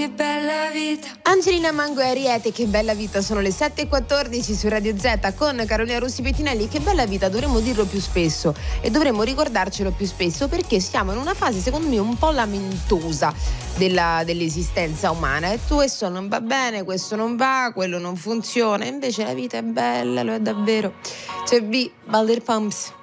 Che bella vita. Angelina Mango e Ariete, che bella vita, sono le 7.14 su Radio Z con Carolina Rossi Pettinelli. Che bella vita, dovremmo dirlo più spesso e dovremmo ricordarcelo più spesso, perché siamo in una fase secondo me un po' lamentosa dell'esistenza umana, e questo non va bene, questo non va, quello non funziona, invece la vita è bella, lo è davvero. C'è Vanderpumps.